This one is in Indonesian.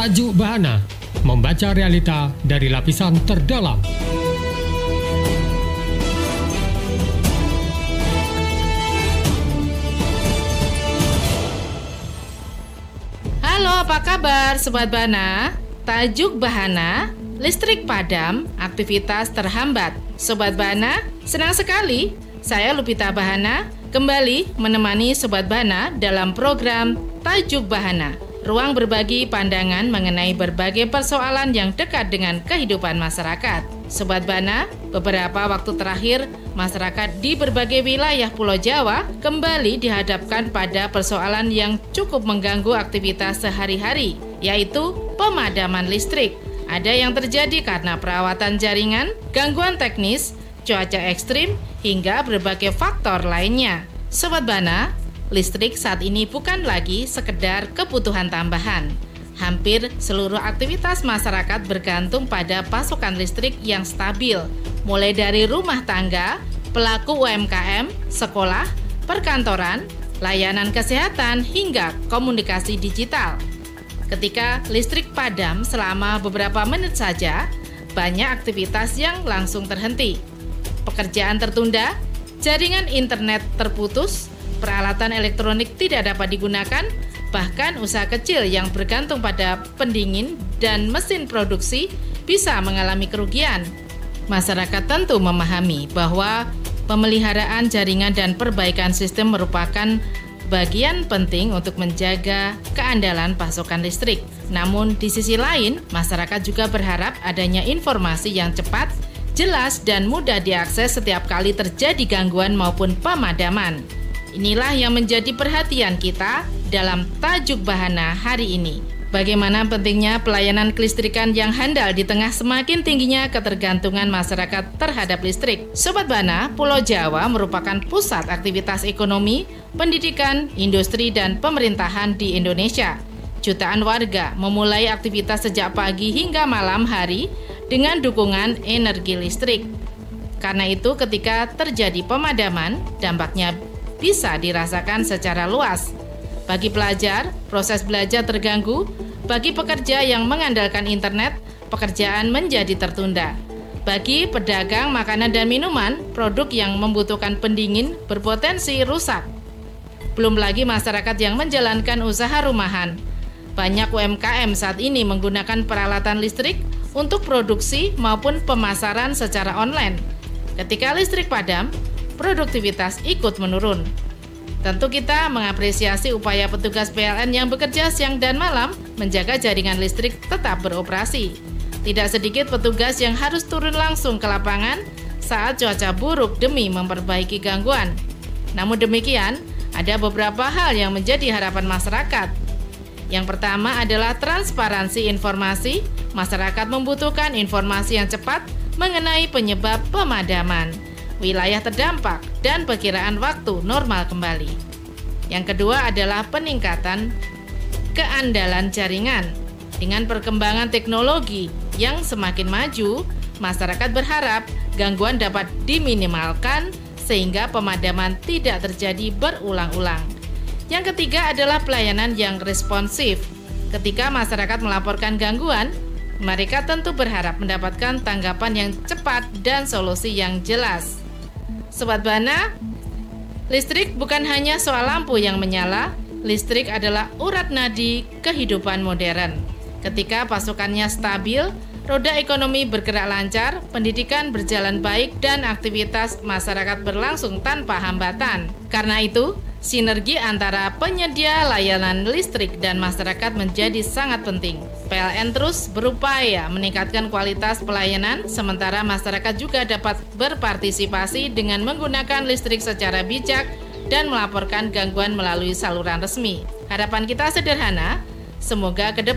Tajuk Bahana, membaca realita dari lapisan terdalam. Halo, apa kabar Sobat Bahana? Tajuk Bahana, listrik padam, aktivitas terhambat. Sobat Bahana, senang sekali saya Lupita Bahana kembali menemani Sobat Bahana dalam program Tajuk Bahana, ruang berbagi pandangan mengenai berbagai persoalan yang dekat dengan kehidupan masyarakat. Sobat Bahana, beberapa waktu terakhir masyarakat di berbagai wilayah Pulau Jawa kembali dihadapkan pada persoalan yang cukup mengganggu aktivitas sehari-hari, yaitu pemadaman listrik. Ada yang terjadi karena perawatan jaringan, gangguan teknis, cuaca ekstrim, hingga berbagai faktor lainnya. Sobat Bahana, listrik saat ini bukan lagi sekedar kebutuhan tambahan. Hampir seluruh aktivitas masyarakat bergantung pada pasokan listrik yang stabil, mulai dari rumah tangga, pelaku UMKM, sekolah, perkantoran, layanan kesehatan, hingga komunikasi digital. Ketika listrik padam selama beberapa menit saja, banyak aktivitas yang langsung terhenti. Pekerjaan tertunda, jaringan internet terputus, peralatan elektronik tidak dapat digunakan, bahkan usaha kecil yang bergantung pada pendingin dan mesin produksi bisa mengalami kerugian. Masyarakat tentu memahami bahwa pemeliharaan jaringan dan perbaikan sistem merupakan bagian penting untuk menjaga keandalan pasokan listrik. Namun di sisi lain, masyarakat juga berharap adanya informasi yang cepat, jelas, dan mudah diakses setiap kali terjadi gangguan maupun pemadaman. Inilah yang menjadi perhatian kita dalam Tajuk Bahana hari ini. Bagaimana pentingnya pelayanan kelistrikan yang handal di tengah semakin tingginya ketergantungan masyarakat terhadap listrik. Sobat Bahana, Pulau Jawa merupakan pusat aktivitas ekonomi, pendidikan, industri, dan pemerintahan di Indonesia. Jutaan warga memulai aktivitas sejak pagi hingga malam hari dengan dukungan energi listrik. Karena itu, ketika terjadi pemadaman, dampaknya bisa dirasakan secara luas. Bagi pelajar, proses belajar terganggu. Bagi pekerja yang mengandalkan internet, pekerjaan menjadi tertunda. Bagi pedagang makanan dan minuman, produk yang membutuhkan pendingin berpotensi rusak. Belum lagi masyarakat yang menjalankan usaha rumahan. Banyak UMKM saat ini menggunakan peralatan listrik untuk produksi maupun pemasaran secara online. Ketika listrik padam, produktivitas ikut menurun. Tentu kita mengapresiasi upaya petugas PLN yang bekerja siang dan malam menjaga jaringan listrik tetap beroperasi. Tidak sedikit petugas yang harus turun langsung ke lapangan saat cuaca buruk demi memperbaiki gangguan. Namun demikian, ada beberapa hal yang menjadi harapan masyarakat. Yang pertama adalah transparansi informasi. Masyarakat membutuhkan informasi yang cepat mengenai penyebab pemadaman, wilayah terdampak, dan perkiraan waktu normal kembali. Yang kedua adalah peningkatan keandalan jaringan. Dengan perkembangan teknologi yang semakin maju, masyarakat berharap gangguan dapat diminimalkan sehingga pemadaman tidak terjadi berulang-ulang. Yang ketiga adalah pelayanan yang responsif. Ketika masyarakat melaporkan gangguan, mereka tentu berharap mendapatkan tanggapan yang cepat dan solusi yang jelas. Sobat Bahana, listrik bukan hanya soal lampu yang menyala, listrik adalah urat nadi kehidupan modern. Ketika pasokannya stabil, roda ekonomi bergerak lancar, pendidikan berjalan baik, dan aktivitas masyarakat berlangsung tanpa hambatan. Karena itu, sinergi antara penyedia layanan listrik dan masyarakat menjadi sangat penting. PLN terus berupaya meningkatkan kualitas pelayanan, sementara masyarakat juga dapat berpartisipasi dengan menggunakan listrik secara bijak dan melaporkan gangguan melalui saluran resmi. Harapan kita sederhana, semoga ke depan